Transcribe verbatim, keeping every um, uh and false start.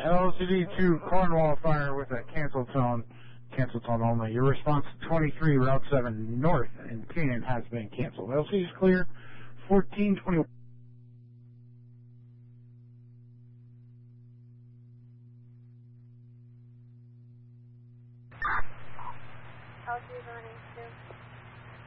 L C D to Cornwall Fire with a cancel tone. Cancel tone only. Your response to twenty-three, Route seven North in Canaan has been canceled. L C D is clear. fourteen twenty-one. L C D running two.